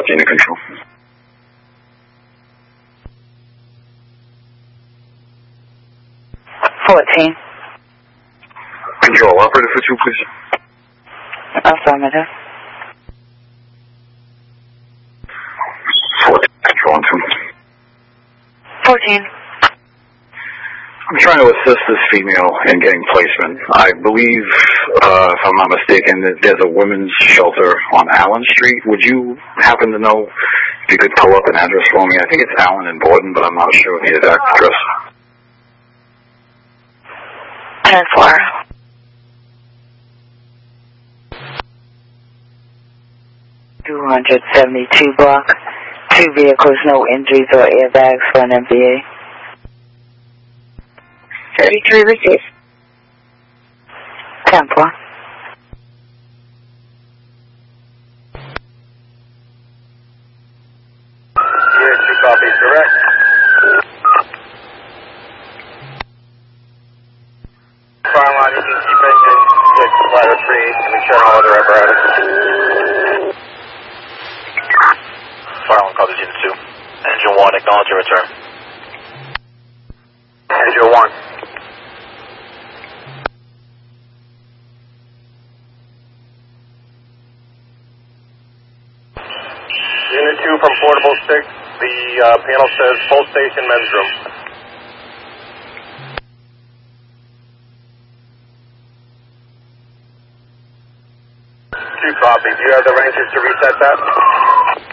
Unit Control. 14. Control, operator for 2, please. Affirmative. 14, Control on 2. 14. I'm trying to assist this female in getting placement. I believe, if I'm not mistaken, that there's a women's shelter on Allen Street. Would you happen to know if you could pull up an address for me? I think it's Allen and Borden, but I'm not sure of the exact address. 10-4. .272 block. 2 vehicles, no injuries or airbags for an MVA. 33 received. 10-4. Unit 2 copies direct. Fire line, you can keep engine 6, ladder 3, and we shut all other apparatus. Fire line copies Unit 2. Engine 1, acknowledge your return. Engine 1. Unit 2 from Portable 6, the panel says full station men's room. 2 copies. Do you have the Rangers to reset that?